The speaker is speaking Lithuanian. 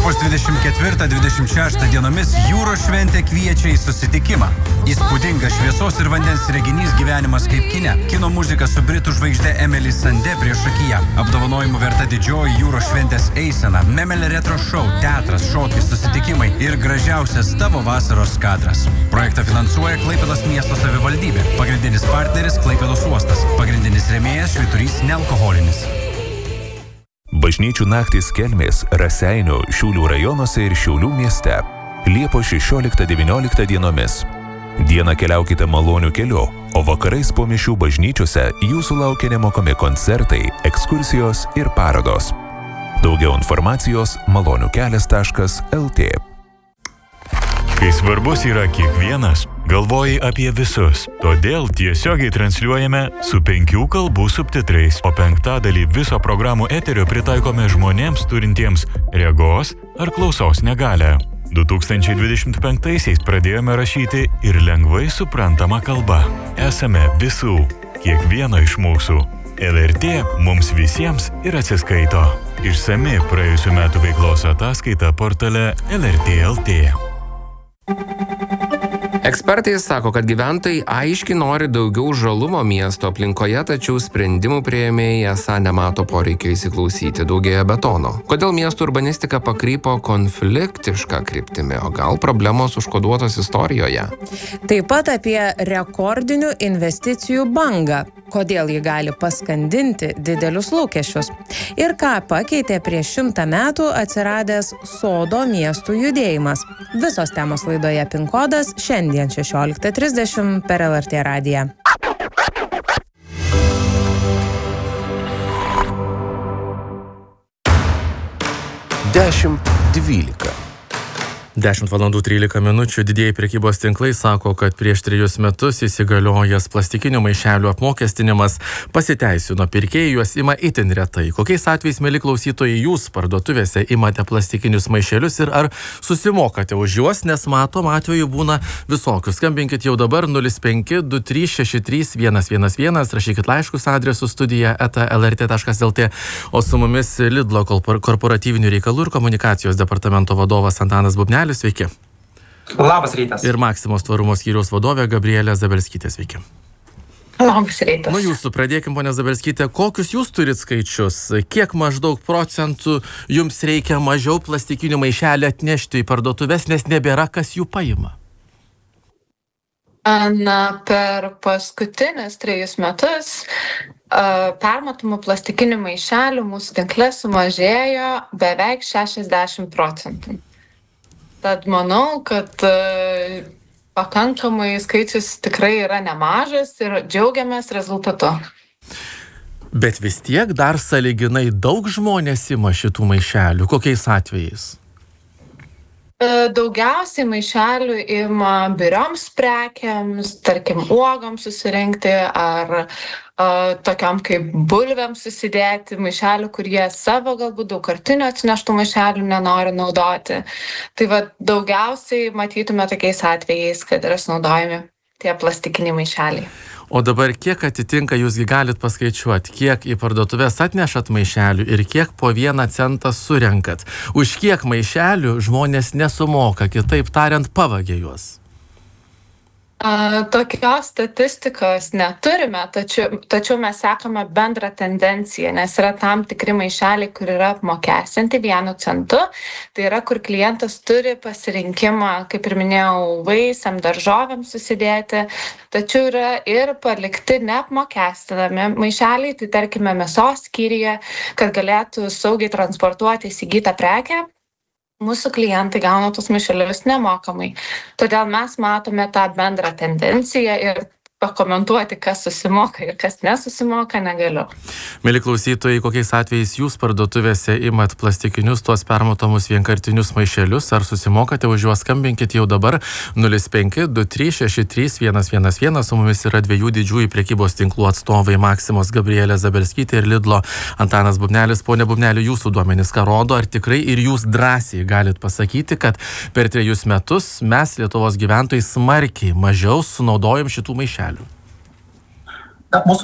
Liepos 24-26 dienomis Jūros šventė kviečia į susitikimą. Įspūdingas šviesos ir vandens reginys gyvenimas kaip kine. Kino muzika su britų žvaigžde Emily Sandé priešakyje. Apdovanojimų verta didžioji Jūros šventės eisena. Memelė retro show, teatras, šokis, susitikimai ir gražiausias tavo vasaros kadras. Projektą finansuoja Klaipėdos miesto savivaldybė. Pagrindinis partneris Klaipėdos uostas. Pagrindinis rėmėjas švyturys nealkoholinis. Bažnyčių naktys Kelmės, Raseinių, Šiaulių rajonuose ir Šiaulių mieste. Liepos 16-19 dienomis. Dieną keliaukite maloniu keliu, o vakarais po mišių bažnyčiose jūsų laukia nemokami koncertai, ekskursijos ir parodos. Daugiau informacijos maloniukelias.lt. Kai svarbus yra kiekvienas, galvoji apie visus. Todėl tiesiogiai transliuojame su 5 kalbų subtitrais, o 5/5 viso programų eterio pritaikome žmonėms turintiems regos ar klausos negalią. 2025-aisiais pradėjome rašyti ir lengvai suprantamą kalbą. Esame visų, kiekvieno iš mūsų. LRT mums visiems ir atsiskaito. Išsami praėjusių metų veiklos ataskaita portale LRT.lt. Ekspertai sako, kad gyventojai aiškiai nori daugiau žalumo miesto aplinkoje, tačiau sprendimų priėmėjai esą nemato poreikio įsiklausyti, daugėja betono. Kodėl miestų urbanistika pakrypo konfliktišką kryptimį, o gal problemos užkoduotos istorijoje? Taip pat apie rekordinių investicijų bangą. Kodėl ji gali paskandinti didelius lūkesčius? Ir ką pakeitė prieš 100 metų atsiradęs sodo miestų judėjimas? Visos temos laidoje PIN kodas šiandien 16:30 per LRT radiją. 10:12. 10 valandų 13 minučių didieji prekybos tinklai sako, kad prieš 3 metus įsigaliojęs plastikinių maišelių apmokestinimas pasiteisino. Pirkėjai juos ima itin retai. Kokiais atvejais, mieli klausytojai, jūs parduotuvėse imate plastikinius maišelius ir ar susimokate už juos, nes matom atvejų būna visokių. Skambinkit jau dabar 0523631111, rašykit laiškus adresu studija@lrt.lt, o su mumis Lidlo korporatyvinių reikalų ir komunikacijos departamento vadovas Antanas Bubnelis. Sveiki. Labas rytas. Ir Maksimos tvarumo skyriaus vadovė Gabrielė Zabelskytė. Sveiki. Labas rytas. Nuo jūsų pradėkim, ponia Zabelskytė. Kokius jūs turit skaičius? Kiek maždaug procentų jums reikia mažiau plastikinių maišelių atnešti į parduotuves, nes nebėra kas jų paima? Na, per paskutinius 3 metus permatomų plastikinių maišelių mūsų tinkle sumažėjo beveik 60%. Tad manau, kad pakankamai skaičius tikrai yra nemažas ir džiaugiamės rezultatu. Bet vis tiek dar sąlyginai daug žmonės ima šitų maišelių. Kokiais atvejais? Daugiausiai maišelių ima birioms prekiams, tarkim, uogoms susirinkti ar tokiam kaip bulvėms susidėti maišelių, kurie savo galbūt daugkartinių atsineštų maišelių nenori naudoti. Tai va, daugiausiai matytume tokiais atvejais, kad yra sunaudojami tie plastikiniai maišeliai. O dabar kiek atitinka, jūsgi galit paskaičiuoti, kiek į parduotuvės atnešat maišelių ir kiek po 1 centą surenkat? Už kiek maišelių žmonės nesumoka, kitaip tariant, pavagia juos? Tokios statistikos neturime, tačiau mes sekame bendrą tendenciją, nes yra tam tikri maišeliai, kur yra apmokestinti 1 centu. Tai yra, kur klientas turi pasirinkimą, kaip ir minėjau, vaisiam, daržovėms susidėti. Tačiau yra ir palikti neapmokestinami maišeliai, tai tarkime mėsos skyriuje, kad galėtų saugiai transportuoti įsigytą prekę. Mūsų klientai gauna tus maišelius nemokamai. Todėl mes matome tą bendrą tendenciją ir pakomentuoti, kas susimoka ir kas nesusimoka, negaliu. Mieli klausytojai, kokiais atvejais jūs parduotuvėse imat plastikinius tuos permatomus vienkartinius maišelius, ar susimokate už juos? Skambinkit jau dabar 0523631111. Su mumis yra 2 didžiųjų prekybos tinklų atstovai Maksimos Gabrielė Zabelskytė ir Lidlo Antanas Bubnelis. Pone Bubneli, jūsų duomenys ką rodo, ar tikrai ir jūs drąsiai galit pasakyti, kad per 3 metus mes, Lietuvos gyventojai, smarkiai mažiau sunaudojam šitų maišelių? Mūsų